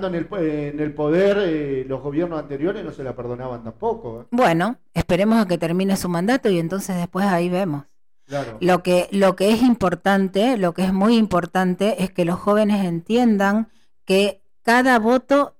estando en el poder los gobiernos anteriores no se la perdonaban tampoco. Bueno, esperemos a que termine su mandato y entonces después ahí vemos. Claro. Lo que es importante, lo que es muy importante es que los jóvenes entiendan que cada voto,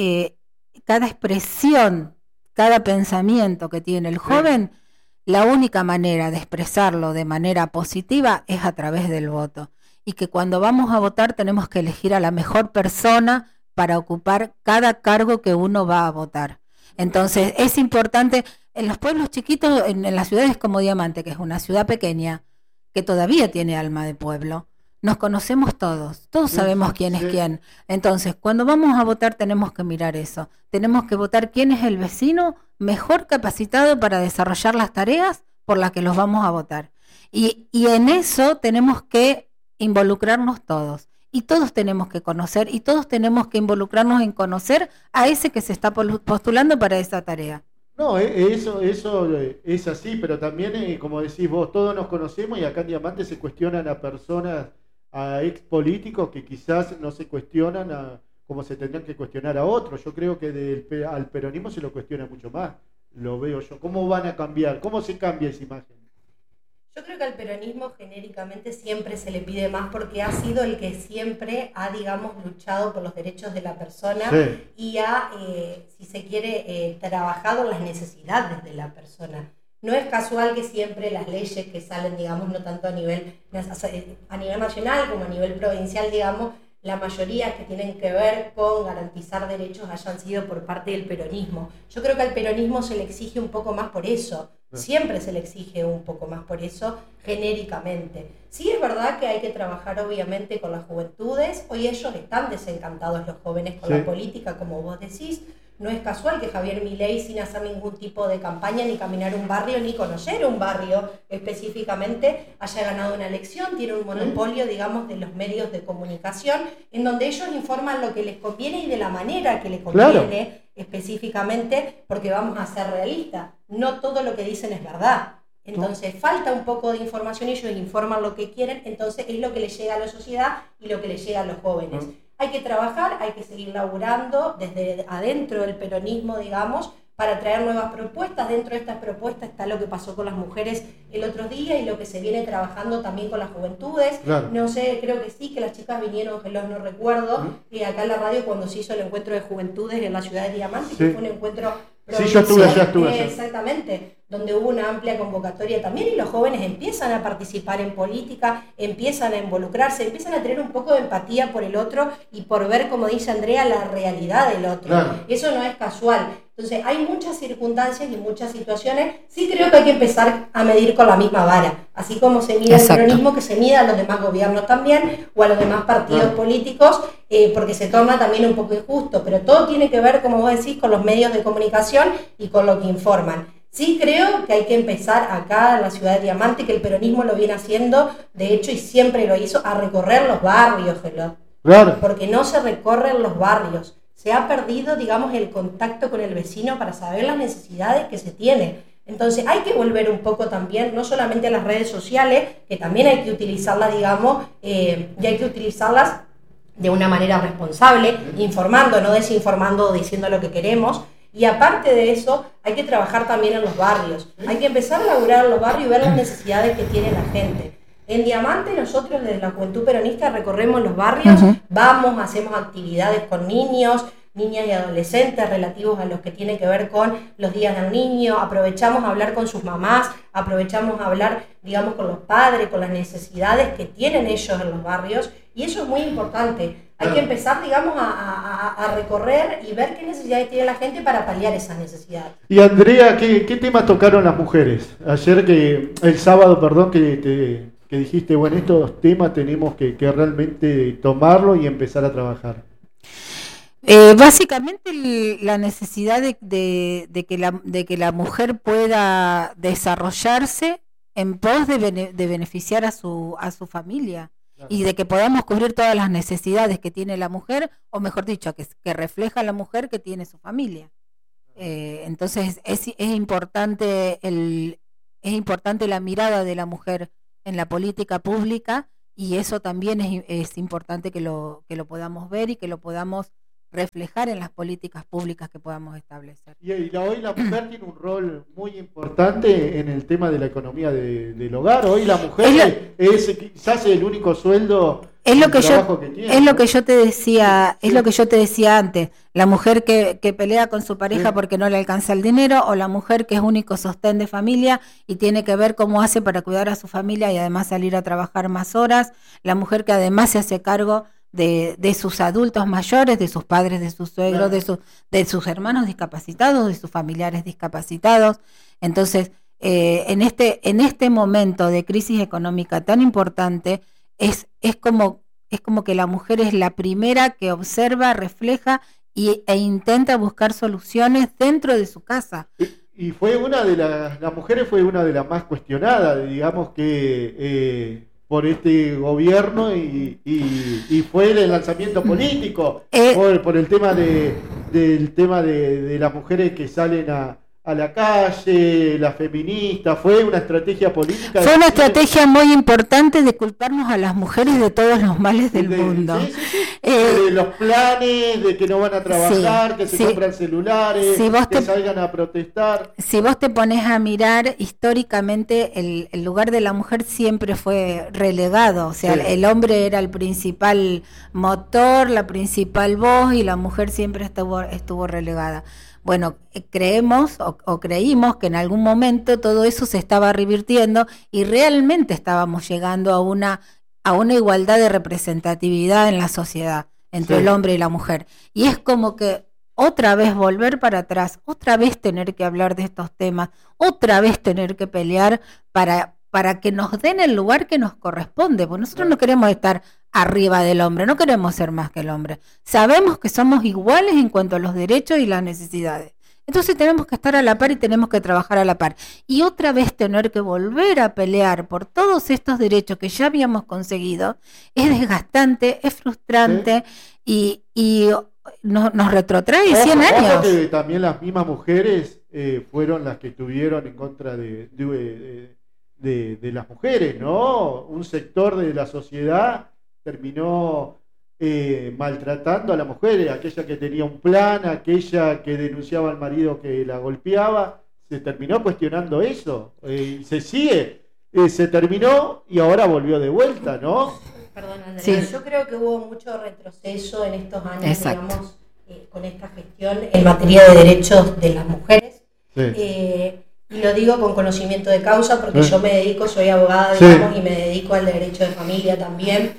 cada expresión, cada pensamiento que tiene el joven, la única manera de expresarlo de manera positiva es a través del voto. Y que cuando vamos a votar tenemos que elegir a la mejor persona para ocupar cada cargo que uno va a votar. Entonces es importante, en los pueblos chiquitos, en las ciudades como Diamante, que es una ciudad pequeña, que todavía tiene alma de pueblo, nos conocemos todos sabemos quién es quién. Entonces, cuando vamos a votar tenemos que mirar eso. Tenemos que votar quién es el vecino mejor capacitado para desarrollar las tareas por las que los vamos a votar. Y en eso tenemos que involucrarnos todos. Y todos tenemos que conocer y todos tenemos que involucrarnos en conocer a ese que se está postulando para esa tarea. No, eso es así, pero también, como decís vos, todos nos conocemos y acá en Diamante se cuestionan a personas, a ex políticos que quizás no se cuestionan como se tendrían que cuestionar a otros. Yo creo que al peronismo se lo cuestiona mucho más, lo veo yo. ¿Cómo van a cambiar? ¿Cómo se cambia esa imagen? Yo creo que al peronismo genéricamente siempre se le pide más porque ha sido el que siempre ha, digamos, luchado por los derechos de la persona y ha, si se quiere, trabajado las necesidades de la persona. No es casual que siempre las leyes que salen, digamos, no tanto a nivel nacional como a nivel provincial, digamos, la mayoría que tienen que ver con garantizar derechos hayan sido por parte del peronismo. Yo creo que al peronismo se le exige un poco más por eso. Siempre se le exige un poco más por eso, genéricamente. Sí es verdad que hay que trabajar obviamente con las juventudes. Hoy ellos están desencantados, los jóvenes, con la política, como vos decís. No es casual que Javier Milei, sin hacer ningún tipo de campaña, ni caminar un barrio, ni conocer un barrio específicamente, haya ganado una elección. Tiene un monopolio, digamos, de los medios de comunicación, en donde ellos informan lo que les conviene y de la manera que les conviene, específicamente, porque vamos a ser realistas. No todo lo que dicen es verdad. Entonces falta un poco de información, ellos informan lo que quieren, entonces es lo que les llega a la sociedad y lo que les llega a los jóvenes. Hay que trabajar, hay que seguir laburando desde adentro del peronismo, digamos, para traer nuevas propuestas. Dentro de estas propuestas está lo que pasó con las mujeres el otro día y lo que se viene trabajando también con las juventudes. Claro. No sé, creo que sí, que las chicas vinieron, no recuerdo, acá en la radio cuando se hizo el encuentro de juventudes en la ciudad de Diamante, que fue un encuentro provincial. Sí, yo estuve. Exactamente, donde hubo una amplia convocatoria también y los jóvenes empiezan a participar en política, empiezan a involucrarse, empiezan a tener un poco de empatía por el otro y por ver, como dice Andrea, la realidad del otro. Claro. Eso no es casual. Entonces hay muchas circunstancias y muchas situaciones. Sí creo que hay que empezar a medir con la misma vara, así como se mide el peronismo, que se mida a los demás gobiernos también o a los demás partidos políticos, porque se torna también un poco injusto, pero todo tiene que ver, como vos decís, con los medios de comunicación y con lo que informan. Sí creo que hay que empezar acá en la ciudad de Diamante, que el peronismo lo viene haciendo, de hecho, y siempre lo hizo, a recorrer los barrios, claro. Porque no se recorren los barrios. Se ha perdido, digamos, el contacto con el vecino para saber las necesidades que se tiene. Entonces hay que volver un poco también, no solamente a las redes sociales, que también hay que utilizarlas, digamos, y hay que utilizarlas de una manera responsable, informando, no desinformando o diciendo lo que queremos. Y aparte de eso, hay que trabajar también en los barrios. Hay que empezar a laburar en los barrios y ver las necesidades que tiene la gente. En Diamante nosotros desde la Juventud Peronista recorremos los barrios, vamos, hacemos actividades con niños, niñas y adolescentes relativos a los que tiene que ver con los días del niño, aprovechamos a hablar con sus mamás, aprovechamos a hablar, digamos, con los padres, con las necesidades que tienen ellos en los barrios, y eso es muy importante. Hay que empezar, digamos, a recorrer y ver qué necesidades tiene la gente para paliar esas necesidades. Y Andrea, ¿qué temas tocaron las mujeres? El sábado, que dijiste, bueno, estos temas tenemos que realmente tomarlo y empezar a trabajar. Básicamente la necesidad de que la mujer pueda desarrollarse en pos de beneficiar a su familia. Y de que podamos cubrir todas las necesidades que tiene la mujer, o mejor dicho, que refleja la mujer que tiene su familia. Entonces es importante la mirada de la mujer en la política pública, y eso también es importante que lo podamos ver y que lo podamos reflejar en las políticas públicas que podamos establecer. Y hoy la mujer tiene un rol muy importante en el tema de la economía del hogar. Hoy la mujer es quizás el único sueldo. Es lo que yo te decía, es lo que yo te decía antes, la mujer que pelea con su pareja porque no le alcanza el dinero, o la mujer que es único sostén de familia y tiene que ver cómo hace para cuidar a su familia y además salir a trabajar más horas, la mujer que además se hace cargo de sus adultos mayores, de sus padres, de sus suegros, de sus hermanos discapacitados, de sus familiares discapacitados. Entonces, en este momento de crisis económica tan importante, es como que la mujer es la primera que observa, refleja e intenta buscar soluciones dentro de su casa. Y fue las mujeres fue una de las más cuestionadas, digamos que por este gobierno y fue el lanzamiento político por el tema de las mujeres que salen a la calle, la feminista, fue una estrategia política. Fue una estrategia muy importante de culparnos a las mujeres de todos los males del mundo. De los planes, de que no van a trabajar, que se compran celulares, que salgan a protestar. Si vos te pones a mirar, históricamente el lugar de la mujer siempre fue relegado, o sea, el hombre era el principal motor, la principal voz, y la mujer siempre estuvo relegada. Bueno, creímos que en algún momento todo eso se estaba revirtiendo y realmente estábamos llegando a una igualdad de representatividad en la sociedad entre el hombre y la mujer. Y es como que otra vez volver para atrás, otra vez tener que hablar de estos temas, otra vez tener que pelear para que nos den el lugar que nos corresponde, porque nosotros no queremos estar arriba del hombre, no queremos ser más que el hombre. Sabemos que somos iguales en cuanto a los derechos y las necesidades. Entonces tenemos que estar a la par y tenemos que trabajar a la par. Y otra vez tener que volver a pelear por todos estos derechos que ya habíamos conseguido es desgastante, es frustrante y nos retrotrae 100 años. Ojo que también las mismas mujeres fueron las que estuvieron en contra de las mujeres, ¿no? Un sector de la sociedad terminó maltratando a la mujer, aquella que tenía un plan, aquella que denunciaba al marido que la golpeaba, se terminó cuestionando eso, se terminó y ahora volvió de vuelta, ¿no? Perdón, Andrea, yo creo que hubo mucho retroceso en estos años, digamos, con esta gestión en materia de derechos de las mujeres. Y lo digo con conocimiento de causa porque yo soy abogada, digamos, y me dedico al derecho de familia también.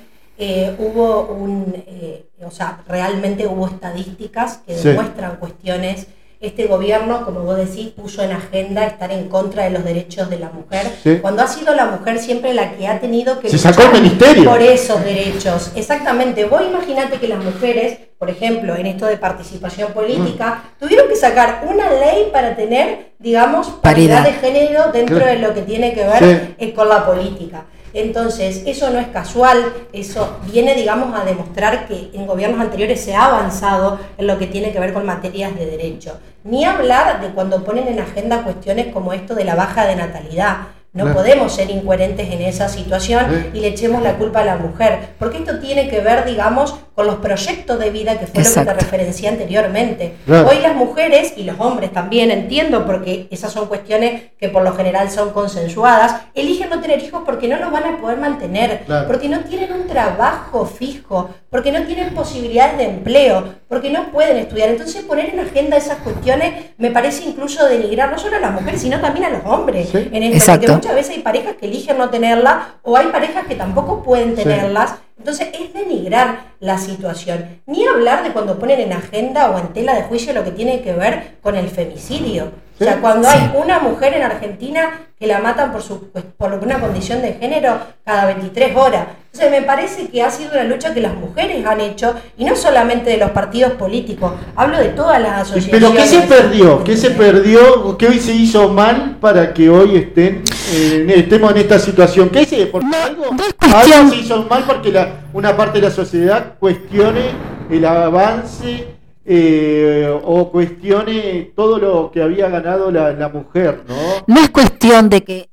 Realmente hubo estadísticas que demuestran cuestiones. Este gobierno, como vos decís, puso en agenda estar en contra de los derechos de la mujer, cuando ha sido la mujer siempre la que ha tenido que luchar por esos derechos. Exactamente. Vos imaginate que las mujeres, por ejemplo, en esto de participación política, tuvieron que sacar una ley para tener, digamos, paridad de género dentro de lo que tiene que ver con la política. Entonces, eso no es casual, eso viene, digamos, a demostrar que en gobiernos anteriores se ha avanzado en lo que tiene que ver con materias de derecho. Ni hablar de cuando ponen en agenda cuestiones como esto de la baja de natalidad. No podemos ser incoherentes en esa situación y le echemos la culpa a la mujer, porque esto tiene que ver, digamos, con los proyectos de vida que fue lo que te referencié anteriormente. Hoy las mujeres y los hombres también, entiendo, porque esas son cuestiones que por lo general son consensuadas, eligen no tener hijos porque no los van a poder mantener, porque no tienen un trabajo fijo, porque no tienen posibilidades de empleo, porque no pueden estudiar. Entonces poner en agenda esas cuestiones me parece incluso denigrar no solo a las mujeres, sino también a los hombres en esto, porque muchas veces hay parejas que eligen no tenerla o hay parejas que tampoco pueden tenerlas. Entonces es denigrar la situación. Ni hablar de cuando ponen en agenda o en tela de juicio lo que tiene que ver con el femicidio. O sea, cuando hay una mujer en Argentina que la matan por una condición de género cada 23 horas. Entonces me parece que ha sido una lucha que las mujeres han hecho, y no solamente de los partidos políticos, hablo de todas las asociaciones. ¿Pero qué se perdió? ¿Qué se perdió? ¿Qué hoy se hizo mal para que hoy estemos en esta situación? ¿Qué se? Porque algo se hizo mal porque una parte de la sociedad cuestione el avance o cuestione todo lo que había ganado la mujer, ¿no? No es cuestión de que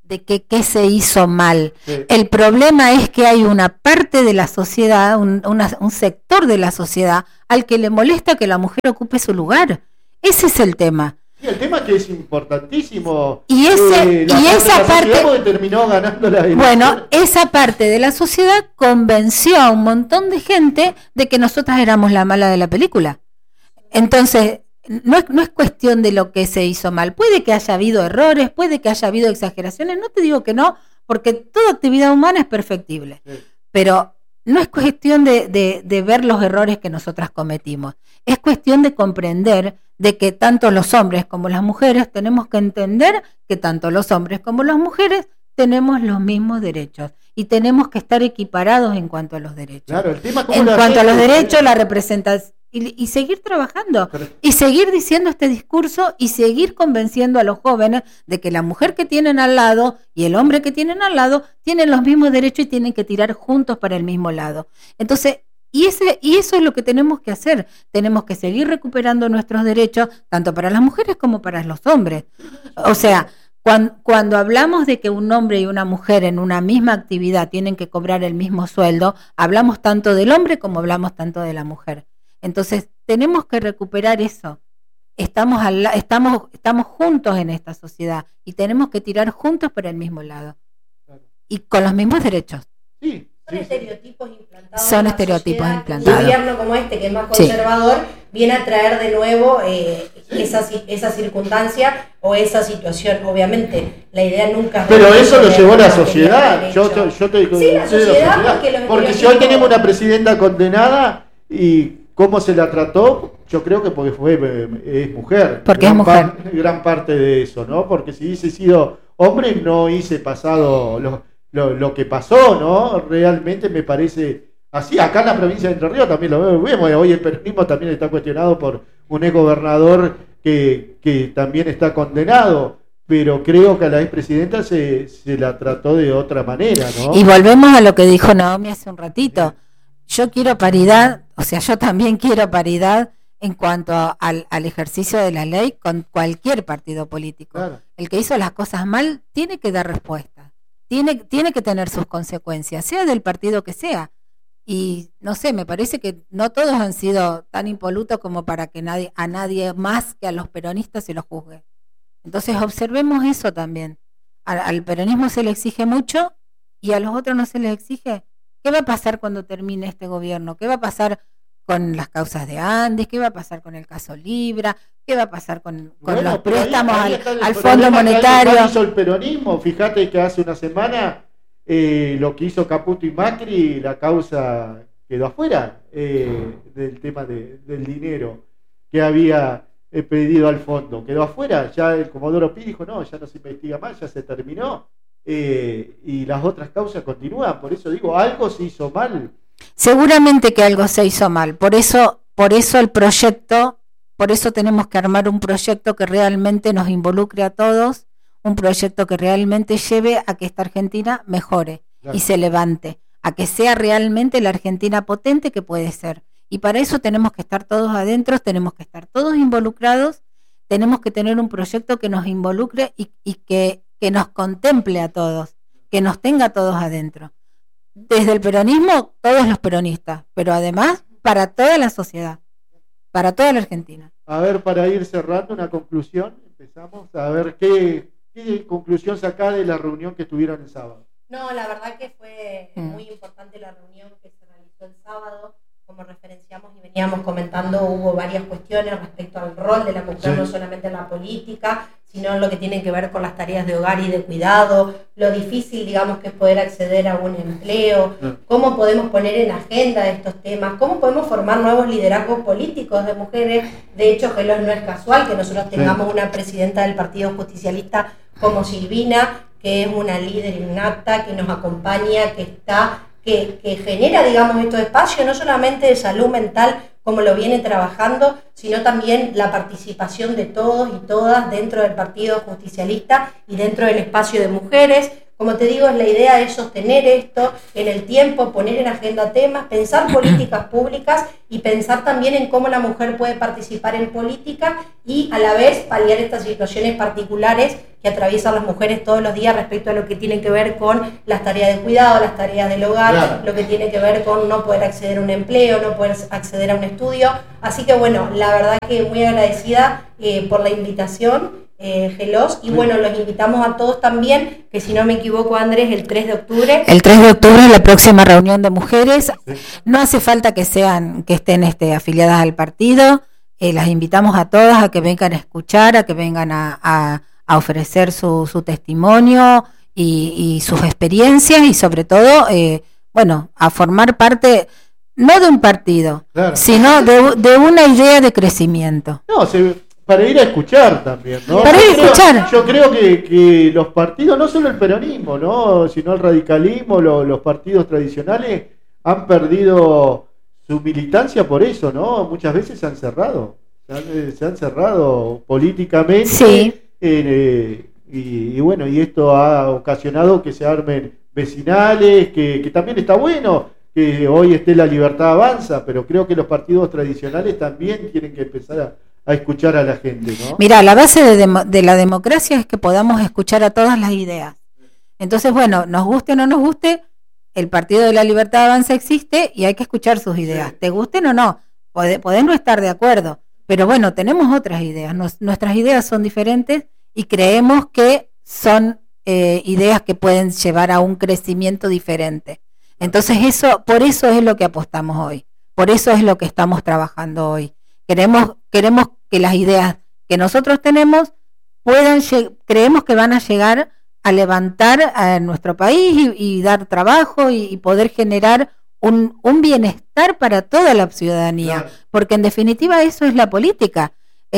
de que qué se hizo mal. Sí. El problema es que hay una parte de la sociedad, un sector de la sociedad al que le molesta que la mujer ocupe su lugar. Ese es el tema. Sí, el tema es que es importantísimo. Y esa parte terminó ganando la elección. Bueno, esa parte de la sociedad convenció a un montón de gente de que nosotras éramos la mala de la película. Entonces, no es cuestión de lo que se hizo mal. Puede que haya habido errores, puede que haya habido exageraciones, no te digo que no, porque toda actividad humana es perfectible. Sí. Pero no es cuestión de ver los errores que nosotras cometimos. Es cuestión de comprender de que tanto los hombres como las mujeres tenemos que entender que tanto los hombres como las mujeres tenemos los mismos derechos y tenemos que estar equiparados en cuanto a los derechos. Claro, el tema en cuanto a los derechos, la representación y seguir trabajando y seguir diciendo este discurso y seguir convenciendo a los jóvenes de que la mujer que tienen al lado y el hombre que tienen al lado tienen los mismos derechos y tienen que tirar juntos para el mismo lado. Entonces, y eso es lo que tenemos que hacer. Tenemos que seguir recuperando nuestros derechos, tanto para las mujeres como para los hombres. O sea, cuando hablamos de que un hombre y una mujer en una misma actividad tienen que cobrar el mismo sueldo, hablamos tanto del hombre como hablamos tanto de la mujer. Entonces, tenemos que recuperar eso. Estamos juntos en esta sociedad y tenemos que tirar juntos para el mismo lado. Y con los mismos derechos. Sí. Son estereotipos implantados. Son estereotipos implantados. Un gobierno como este, que es más conservador, viene a traer de nuevo esa circunstancia o esa situación. Obviamente, la idea nunca... Pero eso lo llevó la sociedad. Yo te digo, sí, la sociedad, porque si hoy tenemos una presidenta condenada y cómo se la trató, yo creo que porque es mujer. Porque es mujer. Gran parte de eso, ¿no? Porque si hubiese sido hombre, no hubiese pasado lo que pasó, ¿no? Realmente me parece así. Acá en la provincia de Entre Ríos también lo vemos. Hoy el peronismo también está cuestionado por un exgobernador que también está condenado. Pero creo que a la expresidenta se la trató de otra manera, ¿no? Y volvemos a lo que dijo Naomi hace un ratito. Yo quiero paridad, o sea, yo también quiero paridad en cuanto al ejercicio de la ley con cualquier partido político. Claro. El que hizo las cosas mal tiene que dar respuesta. Tiene que tener sus consecuencias, sea del partido que sea. Y no sé, me parece que no todos han sido tan impolutos como para que a nadie más que a los peronistas se los juzgue. Entonces observemos eso también. Al peronismo se le exige mucho y a los otros no se les exige. ¿Qué va a pasar cuando termine este gobierno? ¿Qué va a pasar con las causas de Andes? ¿Qué va a pasar con el caso Libra? ¿Qué va a pasar con los préstamos al Fondo Monetario? ¿Qué hizo el peronismo? Fíjate que hace una semana lo que hizo Caputo y Macri, la causa quedó afuera del tema del dinero que había pedido al fondo. Quedó afuera. Ya el Comodoro Pi dijo, no, ya no se investiga más, ya se terminó. Y las otras causas continúan. Por eso digo, algo se hizo mal. Seguramente que algo se hizo mal. Por eso el proyecto, por eso tenemos que armar un proyecto que realmente nos involucre a todos, un proyecto que realmente lleve a que esta Argentina mejore, claro, y se levante, a que sea realmente la Argentina potente que puede ser. Y para eso tenemos que estar todos adentro, tenemos que estar todos involucrados, tenemos que tener un proyecto que nos involucre y que nos contemple a todos, que nos tenga a todos adentro. Desde el peronismo, todos los peronistas, pero además para toda la sociedad, para toda la Argentina. A ver, para ir cerrando una conclusión, empezamos a ver qué conclusión sacá de la reunión que tuvieron el sábado. No, la verdad que fue muy importante la reunión que se realizó el sábado. Como referenciamos y veníamos comentando, hubo varias cuestiones respecto al rol de la mujer, no solamente en la política, sino en lo que tiene que ver con las tareas de hogar y de cuidado, lo difícil, digamos, que es poder acceder a un empleo, cómo podemos poner en agenda estos temas, cómo podemos formar nuevos liderazgos políticos de mujeres. De hecho, que no es casual que nosotros tengamos una presidenta del Partido Justicialista como Silvina, que es una líder innata, que nos acompaña, que genera, digamos, estos espacios, no solamente de salud mental, como lo viene trabajando, sino también la participación de todos y todas dentro del Partido Justicialista y dentro del espacio de mujeres, Como te digo, la idea es sostener esto en el tiempo, poner en agenda temas, pensar políticas públicas y pensar también en cómo la mujer puede participar en política y a la vez paliar estas situaciones particulares que atraviesan las mujeres todos los días respecto a lo que tiene que ver con las tareas de cuidado, las tareas del hogar, claro, lo que tiene que ver con no poder acceder a un empleo, no poder acceder a un estudio. Así que bueno, la verdad que muy agradecida por la invitación. Gelos, y bueno, los invitamos a todos también, que si no me equivoco, Andrés, el 3 de octubre. El 3 de octubre es la próxima reunión de mujeres. No hace falta que estén afiliadas al partido. Las invitamos a todas a que vengan a escuchar, a que vengan a ofrecer su testimonio y sus experiencias y sobre todo, a formar parte, no de un partido, claro, sino de una idea de crecimiento. No, para ir a escuchar también, ¿no? Para ir a escuchar. Yo creo que los partidos, no solo el peronismo, ¿no?, sino el radicalismo, los partidos tradicionales han perdido su militancia por eso, ¿no? Muchas veces se han cerrado políticamente. Sí. Y esto ha ocasionado que se armen vecinales, que también está bueno que hoy esté La Libertad Avanza, pero creo que los partidos tradicionales también tienen que empezar a escuchar a la gente, ¿no? Mira, la base de la democracia es que podamos escuchar a todas las ideas. Entonces, bueno, nos guste o no nos guste, el Partido de la Libertad Avanza existe y hay que escuchar sus ideas. Sí. Te gusten o no, podés no estar de acuerdo, pero bueno, tenemos otras ideas. Nuestras ideas son diferentes y creemos que son ideas que pueden llevar a un crecimiento diferente. Entonces, por eso es lo que apostamos hoy, por eso es lo que estamos trabajando hoy. Queremos que las ideas que nosotros tenemos creemos que van a llegar a levantar a nuestro país y dar trabajo y poder generar un bienestar para toda la ciudadanía, claro, porque en definitiva eso es la política,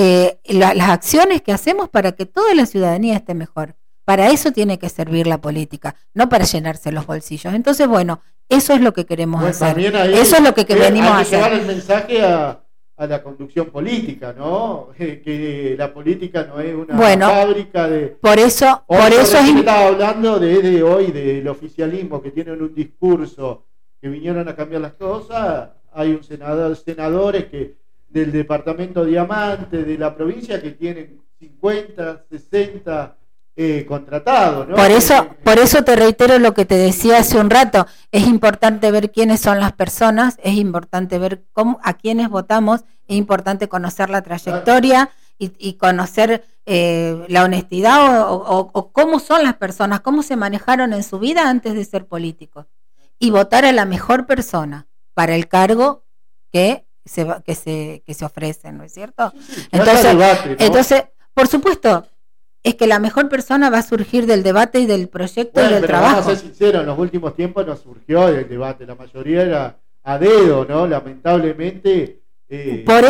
las acciones que hacemos para que toda la ciudadanía esté mejor. Para eso tiene que servir la política, no para llenarse los bolsillos. Entonces, bueno, eso es lo que queremos hacer. Eso es lo que venimos a hacer. Hay que llevar el mensaje a la conducción política, ¿no? Que la política no es una fábrica de... Por eso estaba hablando desde hoy del oficialismo, que tienen un discurso que vinieron a cambiar las cosas. Hay senadores del departamento Diamante, de la provincia, que tienen 50, 60 contratados, ¿no? Por eso te reitero lo que te decía hace un rato. Es importante ver quiénes son las personas, es importante ver a quiénes votamos, es importante conocer la trayectoria y conocer la honestidad o cómo son las personas, cómo se manejaron en su vida antes de ser políticos, y votar a la mejor persona para el cargo que se ofrece, ¿no es cierto? Sí, entonces, por supuesto, es que la mejor persona va a surgir del debate y del proyecto y del trabajo. Vamos a ser sinceros, en los últimos tiempos no surgió del debate, la mayoría era a dedo, ¿no? Lamentablemente. Por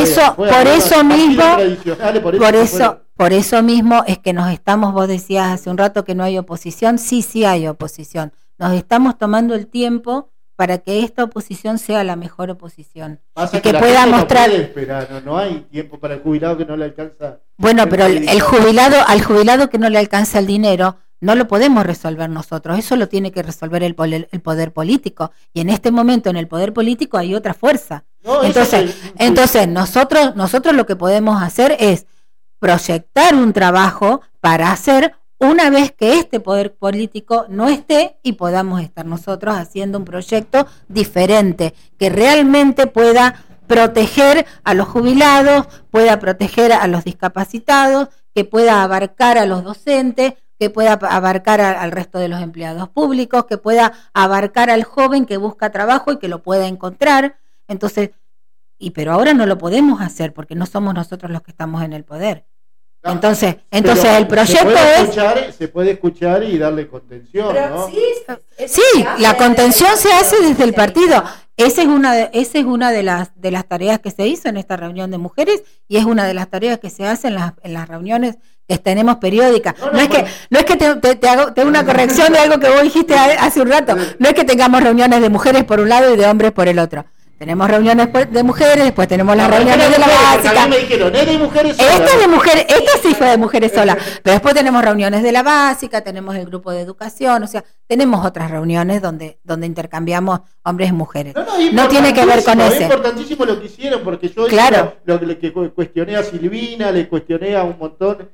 eso mismo es que vos decías hace un rato que no hay oposición. Sí hay oposición. Nos estamos tomando el tiempo para que esta oposición sea la mejor oposición. Pasa que pueda mostrar. No puede esperar, no hay tiempo para el jubilado que no le alcanza. Bueno, pero al jubilado que no le alcanza el dinero, no lo podemos resolver nosotros. Eso lo tiene que resolver el poder político. Y en este momento en el poder político hay otra fuerza. Entonces nosotros lo que podemos hacer es proyectar un trabajo para hacer una vez que este poder político no esté y podamos estar nosotros haciendo un proyecto diferente, que realmente pueda proteger a los jubilados, pueda proteger a los discapacitados, que pueda abarcar a los docentes, que pueda abarcar al resto de los empleados públicos, que pueda abarcar al joven que busca trabajo y que lo pueda encontrar. Entonces, pero ahora no lo podemos hacer porque no somos nosotros los que estamos en el poder. Entonces el proyecto se puede escuchar y darle contención, ¿no? Sí, la contención se hace desde el partido. Esa es una de las tareas que se hizo en esta reunión de mujeres y es una de las tareas que se hacen en las reuniones que tenemos periódicas. No es que te hago una corrección de algo que vos dijiste hace un rato. No es que tengamos reuniones de mujeres por un lado y de hombres por el otro. tenemos reuniones de mujeres, después tenemos las reuniones de la básica. A mí me dijeron, es de mujeres solas. Esta sí fue de mujeres solas, pero después tenemos reuniones de la básica, tenemos el grupo de educación, o sea, tenemos otras reuniones donde intercambiamos hombres y mujeres. No tiene que ver con eso. ese. Es importantísimo lo que hicieron, porque yo claro. lo que cuestioné a Silvina, le cuestioné a un montón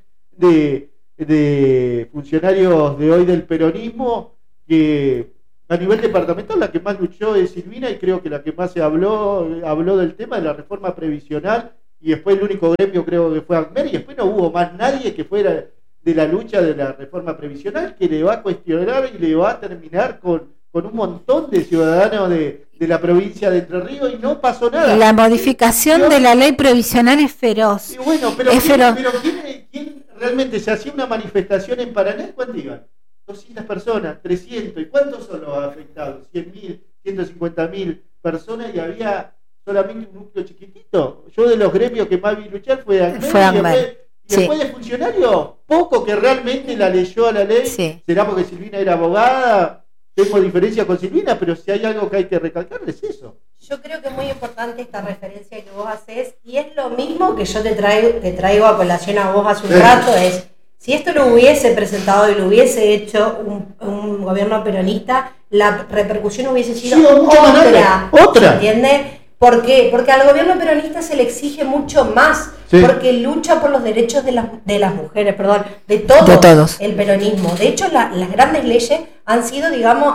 de funcionarios de hoy del peronismo, que a nivel departamental la que más luchó es Silvina, y creo que la que más se habló del tema de la reforma previsional, y después el único gremio creo que fue ACMER, y después no hubo más nadie que fuera de la lucha de la reforma previsional, que le va a cuestionar y le va a terminar con un montón de ciudadanos de la provincia de Entre Ríos, y no pasó nada. La modificación de la ley previsional es feroz. Y bueno, pero ¿quién realmente se hacía una manifestación en Paraná? ¿Cuánto iban? 200 personas, 300, ¿y cuántos son los afectados? 100.000, 150.000 personas, y había solamente un núcleo chiquitito. Yo de los gremios que más vi luchar fue ACMER, y después de funcionarios, poco que realmente la leyó a la ley. Sí. Será porque Silvina era abogada, tengo diferencia con Silvina, pero si hay algo que hay que recalcar es eso. Yo creo que es muy importante esta referencia que vos haces, y es lo mismo que yo te traigo a colación a vos hace un rato, es... Si esto lo hubiese presentado y lo hubiese hecho un gobierno peronista, la repercusión hubiese sido otra. ¿Entiende? ¿Por qué? Porque al gobierno peronista se le exige mucho más, porque lucha por los derechos de las mujeres, de todos. El peronismo. De hecho, las grandes leyes han sido, digamos,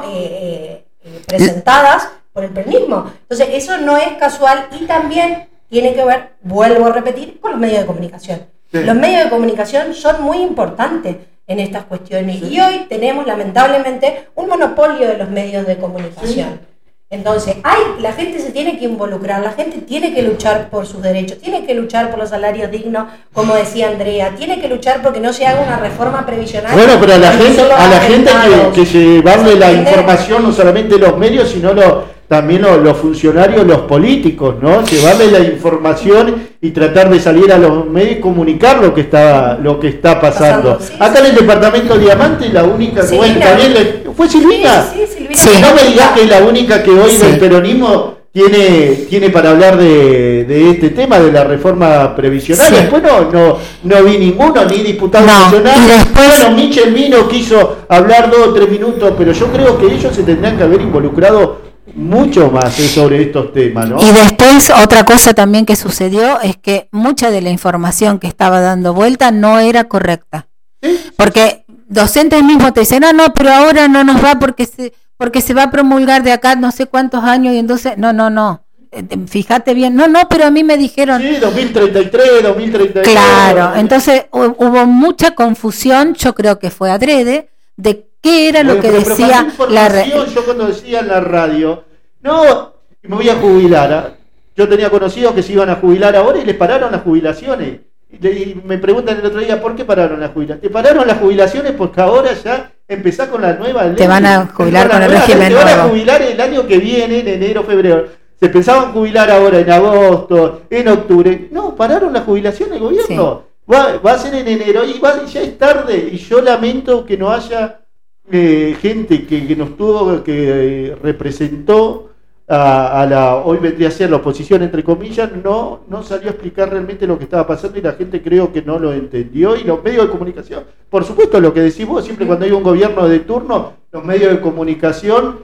presentadas por el peronismo. Entonces, eso no es casual, y también tiene que ver, vuelvo a repetir, con los medios de comunicación. Sí. Los medios de comunicación son muy importantes en estas cuestiones, y hoy tenemos lamentablemente un monopolio de los medios de comunicación. Sí. Entonces, la gente se tiene que involucrar, la gente tiene que luchar por sus derechos, tiene que luchar por los salarios dignos, como decía Andrea, tiene que luchar porque no se haga una reforma previsional. Bueno, pero a la gente que llevarle la información, no solamente los medios, sino también los funcionarios, los políticos, ¿no? Llevarle la información y tratar de salir a los medios y comunicar lo que está pasando. Acá en el departamento Diamante, la única que fue Silvina. Sí, Silvina. Sí. No me digas que es la única que hoy del peronismo tiene para hablar de este tema, de la reforma previsional. Sí. Después no vi ninguno, ni diputado nacional. Bueno, Michel Mino quiso hablar 2 o 3 minutos, pero yo creo que ellos se tendrían que haber involucrado mucho más sobre estos temas, ¿no? Y después otra cosa también que sucedió es que mucha de la información que estaba dando vuelta no era correcta. ¿Sí? Porque docentes mismos te dicen, no, pero ahora no nos va porque se va a promulgar de acá no sé cuántos años, y entonces, no. Fíjate bien, no, pero a mí me dijeron... Sí, 2033, 2032. Claro, entonces hubo mucha confusión, yo creo que fue adrede, de qué era lo que decía la radio. Yo cuando decía en la radio, me voy a jubilar. Yo tenía conocidos que se iban a jubilar ahora y les pararon las jubilaciones. Y me preguntan el otro día, ¿por qué pararon las jubilaciones? Te pararon las jubilaciones porque ahora ya empezás con la nueva ley. Te van a jubilar con el régimen nuevo. Te van a jubilar el año que viene, en enero, febrero. Se pensaban jubilar ahora en agosto, en octubre. No, pararon las jubilaciones el gobierno. Sí. Va a ser en enero y ya es tarde. Y yo lamento que no haya gente que nos tuvo, que representó a la, hoy vendría a ser la oposición entre comillas, no salió a explicar realmente lo que estaba pasando, y la gente creo que no lo entendió, y los medios de comunicación, por supuesto, lo que decís vos, siempre cuando hay un gobierno de turno, los medios de comunicación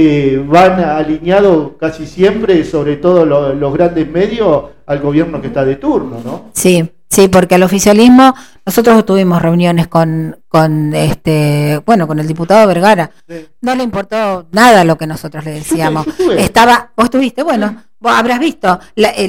van alineados casi siempre, sobre todo los grandes medios, al gobierno que está de turno, ¿no? Sí, porque al oficialismo nosotros tuvimos reuniones con el diputado Vergara. Sí. No le importó nada lo que nosotros le decíamos. Vos estuviste, vos habrás visto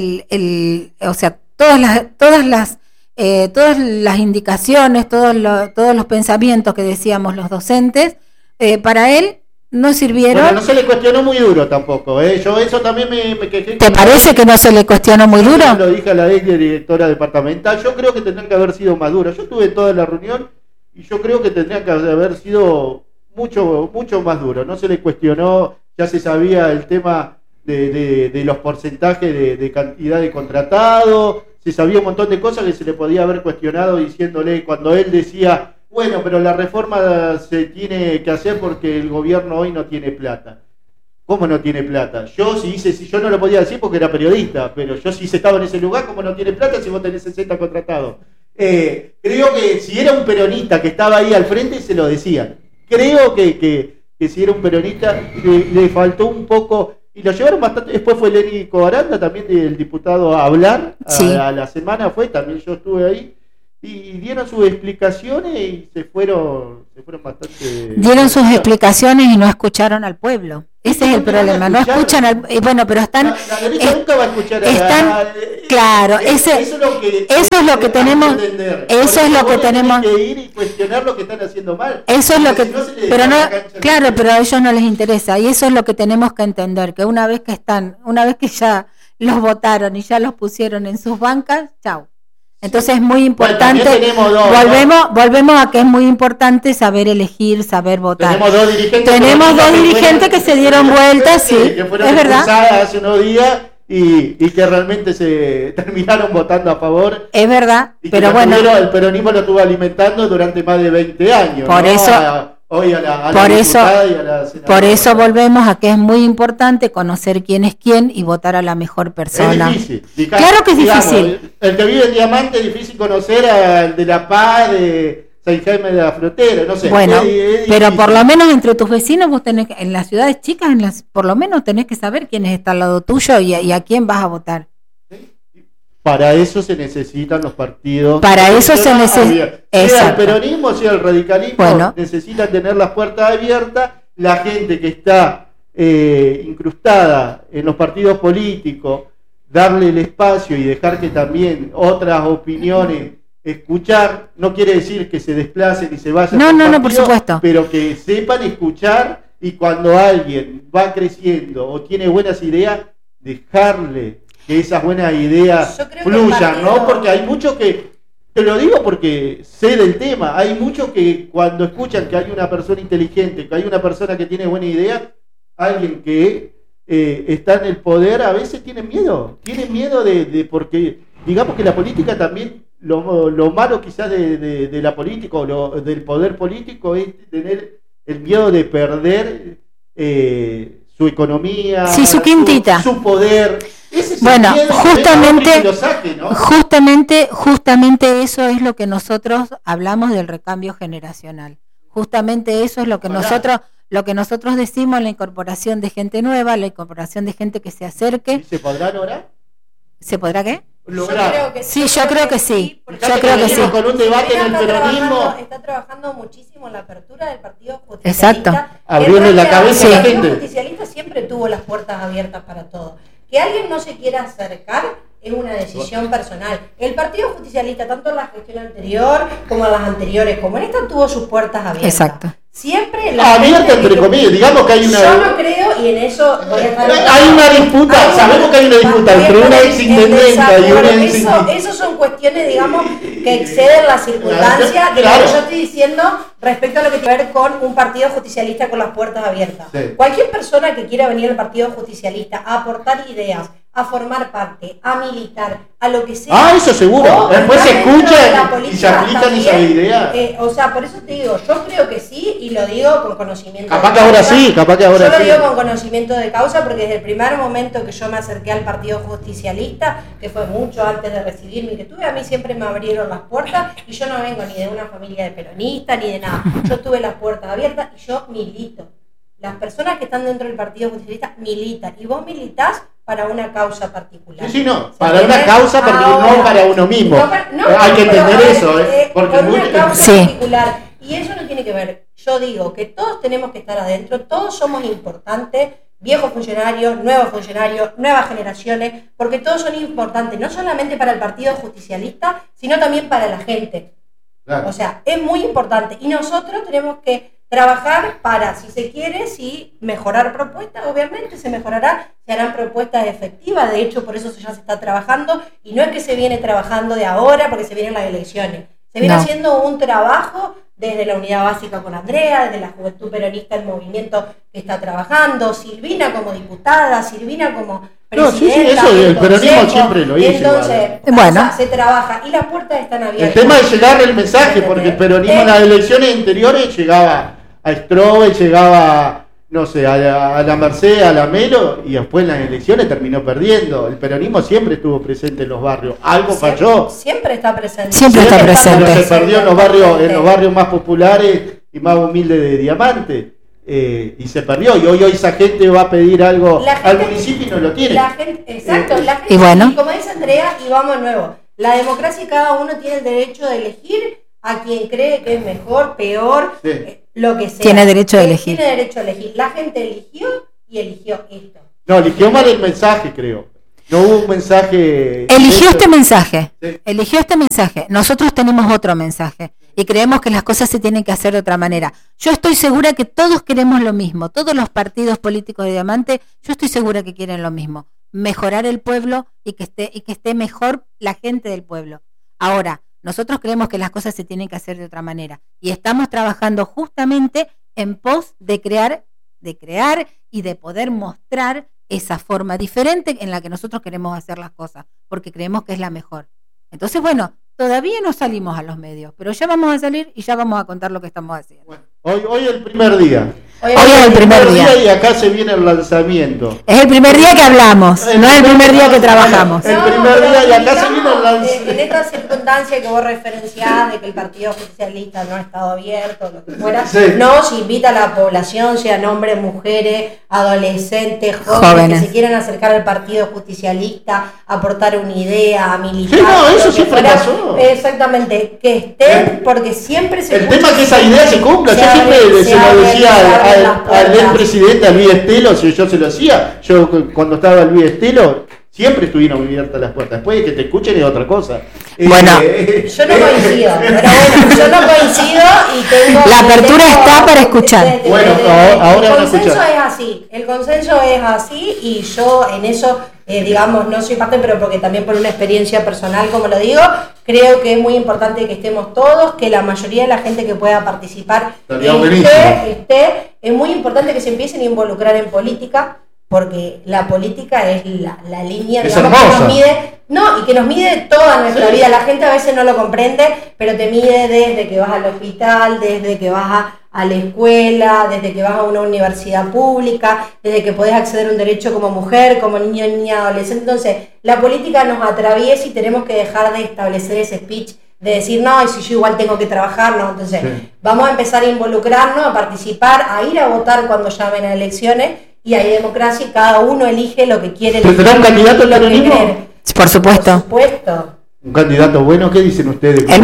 todas las indicaciones, todos los pensamientos que decíamos los docentes, para él no sirvieron. Bueno, no se le cuestionó muy duro tampoco, Yo eso también me quejé. ¿Te parece que no se le cuestionó muy duro? Lo dije a la ex directora departamental. Yo creo que tendrían que haber sido más duros. Yo estuve toda la reunión y yo creo que tendrían que haber sido mucho más duros. No se le cuestionó, ya se sabía el tema de los porcentajes de cantidad de contratados, se sabía un montón de cosas que se le podía haber cuestionado, diciéndole cuando él decía, bueno, pero la reforma se tiene que hacer porque el gobierno hoy no tiene plata. ¿Cómo no tiene plata? Si yo no lo podía decir porque era periodista, pero yo si estaba en ese lugar, ¿cómo no tiene plata si vos tenés 60 contratados? Creo que si era un peronista que estaba ahí al frente, se lo decían. Creo que si era un peronista, le faltó un poco, y lo llevaron bastante. Después fue Lenny Cobaranda, también el diputado, a hablar, sí. a la semana también yo estuve ahí, y dieron sus explicaciones y se fueron bastante... Dieron sus explicaciones y no escucharon al pueblo. Ese es el problema, no escuchan al... Bueno, pero están... La derecha nunca va a escuchar claro, eso es lo que tenemos... Eso es lo que tenemos... que ir y cuestionar lo que están haciendo mal. Eso es lo que... Pero no, claro, pero a ellos no les interesa. Y eso es lo que tenemos que entender, que una vez que ya los votaron y ya los pusieron en sus bancas, chau. Entonces es muy importante, volvemos a que es muy importante saber elegir, saber votar. Tenemos dos dirigentes que se dieron vueltas, sí, que fueron es verdad. Hace unos días y que realmente se terminaron votando a favor. Es verdad, pero bueno. El peronismo lo estuvo alimentando durante más de 20 años. Por eso... Hoy a la diputada y a la senadora. Por eso volvemos a que es muy importante conocer quién es quién y votar a la mejor persona. Es difícil. Claro que es difícil. El que vive en Diamante es difícil conocer al de La Paz, de San Jaime de la Frontera, no sé. Bueno, pero por lo menos entre tus vecinos vos tenés, en las ciudades chicas, por lo menos tenés que saber quién está al lado tuyo y a quién vas a votar. Para eso se necesitan los partidos. Para eso se necesita. Sea el peronismo, sea el radicalismo, necesitan tener las puertas abiertas. La gente que está incrustada en los partidos políticos, darle el espacio y dejar que también otras opiniones escuchar. No quiere decir que se desplacen y se vayan. No, por supuesto. Pero que sepan escuchar, y cuando alguien va creciendo o tiene buenas ideas, dejarle que esas buenas ideas fluyan, ¿no? Porque hay muchos que, te lo digo porque sé del tema, hay muchos que cuando escuchan que hay una persona inteligente, que hay una persona que tiene buena idea, alguien que está en el poder, a veces tienen miedo de porque digamos que la política también, lo malo quizás de la política o del poder político es tener el miedo de perder su economía, su quintita, su poder. Bueno, justamente eso es lo que nosotros hablamos del recambio generacional. Justamente eso es lo que nosotros decimos, la incorporación de gente nueva, la incorporación de gente que se acerque. ¿Y se podrá lograr? ¿Se podrá qué? Lograr. Yo creo que sí. Yo creo que sí. Con un debate en el peronismo. Está trabajando muchísimo en la apertura del Partido Justicialista. Exacto. Abriendo la cabeza a la gente. El Partido Justicialista siempre tuvo las puertas abiertas para todo. Que alguien no se quiera acercar es una decisión personal. El Partido Justicialista, tanto en la gestión anterior como en las anteriores, como en esta, tuvo sus puertas abiertas. Exacto. Siempre abierta entre comillas, digamos que hay una... Yo no creo, y en eso voy a estar... Hay una disputa, sabemos que hay una disputa entre una exintendenta y una Eso son cuestiones, digamos, que exceden la circunstancia de lo que yo estoy diciendo respecto a lo que tiene que ver con un partido justicialista con las puertas abiertas. Sí. Cualquier persona que quiera venir al Partido Justicialista a aportar ideas, a formar parte, a militar, a lo que sea. Eso seguro. Después se escucha y se aplican esas ideas. O sea, por eso te digo, yo creo que sí, y lo digo con conocimiento de causa. Capaz que ahora sí. Yo lo digo con conocimiento de causa porque desde el primer momento que yo me acerqué al Partido Justicialista, que fue mucho antes de recibirme, que tuve, a mí siempre me abrieron las puertas, y yo no vengo ni de una familia de peronistas ni de nada. Yo tuve las puertas abiertas y yo milito. Las personas que están dentro del Partido Justicialista militan, y vos militás para una causa particular. Sí, no, para una causa particular, no para uno mismo. Hay que entender eso, porque por una causa particular. Y eso no tiene que ver. Yo digo que todos tenemos que estar adentro, todos somos importantes, viejos funcionarios, nuevas generaciones, porque todos son importantes, no solamente para el Partido Justicialista, sino también para la gente. Claro. O sea, es muy importante. Y nosotros tenemos que trabajar para, si se quiere, mejorar propuestas, obviamente se mejorará, se harán propuestas efectivas, de hecho por eso ya se está trabajando, y no es que se viene trabajando de ahora porque se vienen las elecciones, se viene haciendo un trabajo desde la Unidad Básica con Andrea, desde la Juventud Peronista, el movimiento que está trabajando, Silvina como diputada, Silvina como presidenta. Eso el peronismo siempre lo hizo. Entonces, bueno, se trabaja y las puertas están abiertas. El tema es llegar el mensaje, porque el peronismo en las elecciones anteriores llegaba a Strobel, llegaba no sé, a la Merced, a la Melo, y después en las elecciones terminó perdiendo. El peronismo siempre estuvo presente en los barrios. Algo falló. Siempre está presente. Siempre está presente. Pero se perdió en los barrios más populares y más humildes de Diamante. Y se perdió. Y hoy esa gente va a pedir algo al municipio y no lo tiene. Exacto. La gente, y bueno. Y como dice Andrea, y vamos de nuevo. La democracia, cada uno tiene el derecho de elegir a quien cree que es mejor, peor, lo que sea. Tiene derecho a elegir. Tiene derecho a elegir. La gente eligió y eligió esto. No, eligió mal el mensaje, creo. No hubo un mensaje. Eligió este mensaje. Sí. Eligió este mensaje. Nosotros tenemos otro mensaje. Y creemos que las cosas se tienen que hacer de otra manera. Yo estoy segura que todos queremos lo mismo. Todos los partidos políticos de Diamante, yo estoy segura que quieren lo mismo. Mejorar el pueblo y que esté mejor la gente del pueblo. Ahora, nosotros creemos que las cosas se tienen que hacer de otra manera. Y estamos trabajando justamente en pos de crear y de poder mostrar esa forma diferente en la que nosotros queremos hacer las cosas, porque creemos que es la mejor. Entonces, bueno, todavía no salimos a los medios, pero ya vamos a salir y ya vamos a contar lo que estamos haciendo. Bueno, hoy es el primer día. Hoy es el primer día. Y acá se viene el lanzamiento. Es el primer día que hablamos, no es el primer día que trabajamos. El primer día y acá se viene el lanzamiento. En esta circunstancia que vos referenciás de que el Partido Justicialista no ha estado abierto, lo que fuera, nos invita a la población, sean hombres, mujeres, adolescentes, jóvenes, que se quieran acercar al Partido Justicialista, aportar una idea, a militar. Sí, no, eso siempre pasó. Exactamente, que estén, porque siempre se... El tema es que esa idea se cumpla. Yo siempre se lo decía al expresidente, a Luis Estelo, si yo se lo hacía, yo cuando estaba Luis Estelo, siempre estuvieron abiertas las puertas. Después de que te escuchen es otra cosa. Bueno, yo no coincido, pero bueno, yo no coincido y tengo... La apertura está para escuchar. Bueno, ahora van a escuchar. El consenso es así y yo en eso, digamos, no soy parte, pero porque también por una experiencia personal, como lo digo, creo que es muy importante que estemos todos, que la mayoría de la gente que pueda participar esté. Es muy importante que se empiecen a involucrar en política, porque la política es la línea, digamos, que nos mide, y que nos mide toda nuestra vida. La gente a veces no lo comprende, pero te mide desde que vas al hospital, desde que vas a la escuela, desde que vas a una universidad pública, desde que podés acceder a un derecho como mujer, como niño, niña, adolescente. Entonces, la política nos atraviesa y tenemos que dejar de establecer ese speech de decir, no, y si yo igual tengo que trabajar, no. Entonces, vamos a empezar a involucrarnos, a participar, a ir a votar cuando llamen a elecciones, y hay democracia y cada uno elige lo que quiere. ¿Tendrá un candidato al peronismo? Por supuesto. Por supuesto. Un candidato bueno, ¿qué dicen ustedes? La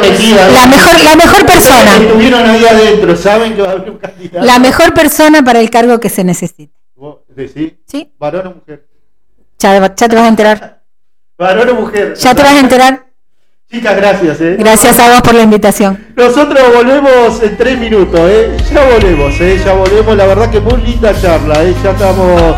mejor persona. Estuvieron ahí adentro, saben que va a haber un candidato. La mejor persona para el cargo que se necesite. ¿Vos decís? ¿Sí? ¿Varón o mujer? Ya te vas a enterar. ¿Varón o mujer? Ya te vas a enterar. Chicas, gracias. Gracias a vos por la invitación. Nosotros volvemos en 3 minutos. Ya volvemos. La verdad que muy linda charla. Ya estamos...